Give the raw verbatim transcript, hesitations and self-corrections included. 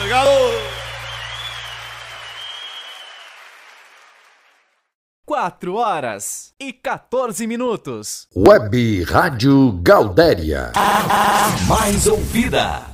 Obrigado! Quatro horas e quatorze minutos. Web Rádio Gaudéria. A mais ouvida.